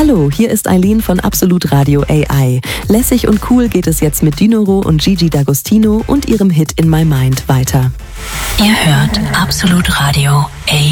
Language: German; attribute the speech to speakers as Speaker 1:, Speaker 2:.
Speaker 1: Hallo, hier ist Eileen von Absolut Radio AI. Lässig und cool geht es jetzt mit Dinoro und Gigi D'Agostino und ihrem Hit In My Mind weiter.
Speaker 2: Ihr hört Absolut Radio AI.